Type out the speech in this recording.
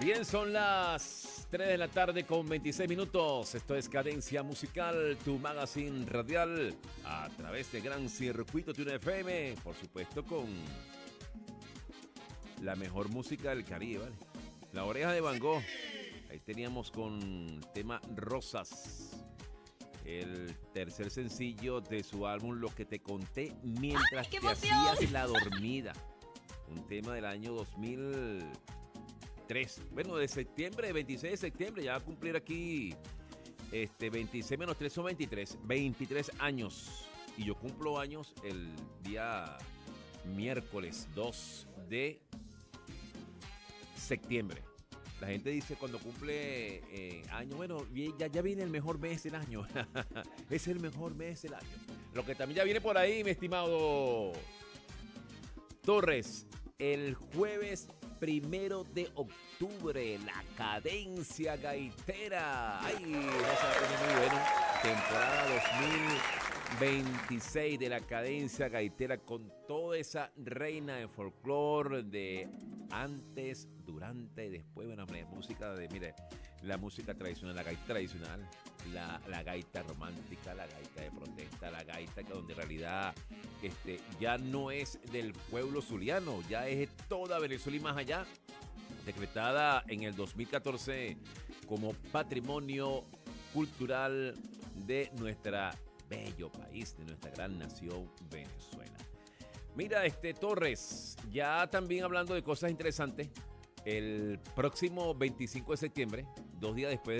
Bien, son las 3 de la tarde con 26 minutos. Esto es Cadencia Musical, tu magazine radial a través de Gran Circuito de una FM, por supuesto con la mejor música del Caribe, ¿vale? La Oreja de Van Gogh. Ahí teníamos con el tema Rosas, el tercer sencillo de su álbum Lo que te conté mientras te hacías la dormida. Un tema del año 2003. Bueno, de septiembre, 26 de septiembre, ya va a cumplir aquí 26 menos 3 son 23 años. Y yo cumplo años el día miércoles 2 de septiembre. La gente dice cuando cumple año, bueno, ya viene el mejor mes del año. Es el mejor mes del año. Lo que también ya viene por ahí, mi estimado Torres, el jueves 1 de octubre, la Cadencia Gaitera. Ay, eso va a tener muy bueno. Temporada 2026 de la Cadencia Gaitera con toda esa reina de folclore de antes, durante y después. Bueno, la música de, mire, la música tradicional, la gaita tradicional, la gaita romántica, la gaita de protesta, la gaita que donde en realidad ya no es del pueblo zuliano, ya es de toda Venezuela y más allá, decretada en el 2014 como patrimonio cultural de nuestro bello país, de nuestra gran nación Venezuela. Mira, Torres, ya también hablando de cosas interesantes, el próximo 25 de septiembre, 2 días después